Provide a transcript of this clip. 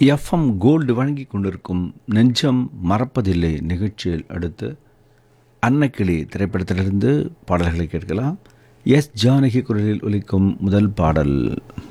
FM gold வழங்கி கொண்டிருக்கும் நெஞ்சம் மறப்பதில்லை நிகழ்ச்சியில் அடுத்து அன்னக்கிளி திரைப்படத்திலிருந்து பாடல்களை கேட்கலாம். எஸ் ஜானகி குரலில் ஒலிக்கும் முதல் பாடல்.